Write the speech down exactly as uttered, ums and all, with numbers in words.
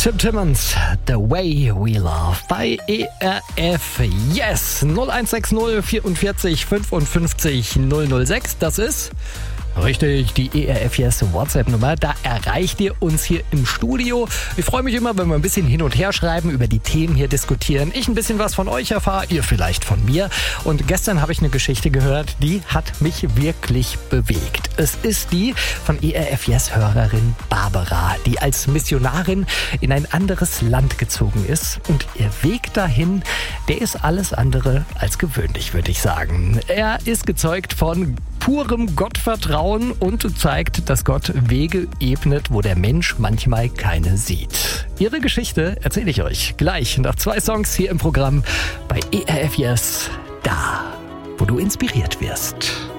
Tim Timmons, The Way We Love bei E R F Yes. null eins sechs null vierundvierzig fünfundfünfzig null null sechs, das ist richtig, die E R F Yes WhatsApp-Nummer. Da erreicht ihr uns hier im Studio. Ich freue mich immer, wenn wir ein bisschen hin und her schreiben, über die Themen hier diskutieren. Ich ein bisschen was von euch erfahre, ihr vielleicht von mir. Und gestern habe ich eine Geschichte gehört, die hat mich wirklich bewegt. Es ist die von E R F Yes-Hörerin Barbara, die als Missionarin in ein anderes Land gezogen ist. Und ihr Weg dahin, der ist alles andere als gewöhnlich, würde ich sagen. Er ist gezeugt von purem Gottvertrauen und zeigt, dass Gott Wege ebnet, wo der Mensch manchmal keine sieht. Ihre Geschichte erzähle ich euch gleich nach zwei Songs hier im Programm bei E R F Yes, da, wo du inspiriert wirst.